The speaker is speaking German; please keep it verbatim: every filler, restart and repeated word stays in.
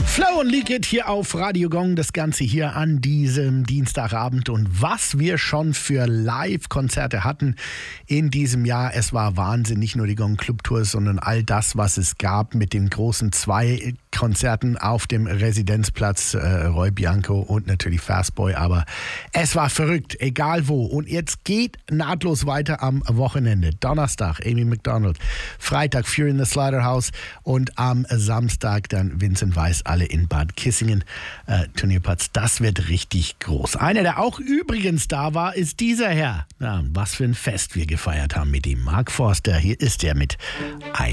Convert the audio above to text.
Flow und Leak It hier auf Radio Gong, das Ganze hier an diesem Dienstagabend. Und was wir schon für Live-Konzerte hatten in diesem Jahr, es war Wahnsinn. Nicht nur die Gong Club Tour, sondern all das, was es gab mit den großen zwei Konzerten auf dem Residenzplatz, äh, Roy Bianco und natürlich Fastboy. Aber es war verrückt, egal wo. Und jetzt geht nahtlos weiter am Wochenende. Donnerstag Amy Macdonald, Freitag Fury in the Slaughterhouse und am Samstag dann Vincent Weiss, alle in Bad Kissingen. Äh, Turnierplatz, das wird richtig groß. Einer, der auch übrigens da war, ist dieser Herr. Ja, was für ein Fest wir gefeiert haben mit ihm. Mark Forster, hier ist er mit